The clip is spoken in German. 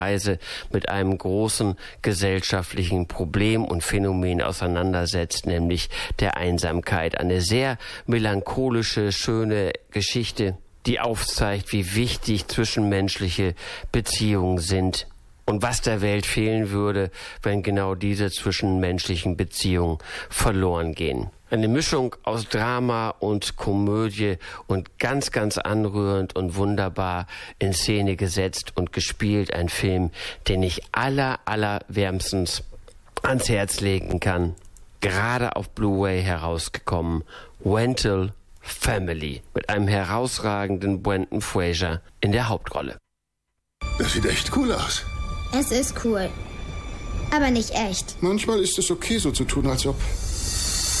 Weise mit einem großen gesellschaftlichen Problem und Phänomen auseinandersetzt, nämlich der Einsamkeit. Eine sehr melancholische, schöne Geschichte, die aufzeigt, wie wichtig zwischenmenschliche Beziehungen sind und was der Welt fehlen würde, wenn genau diese zwischenmenschlichen Beziehungen verloren gehen. Eine Mischung aus Drama und Komödie und ganz, ganz anrührend und wunderbar in Szene gesetzt und gespielt. Ein Film, den ich allerwärmstens ans Herz legen kann. Gerade auf Blu-ray herausgekommen. Rental Family mit einem herausragenden Brendan Fraser in der Hauptrolle. Das sieht echt cool aus. Es ist cool. Aber nicht echt. Manchmal ist es okay, so zu tun, als ob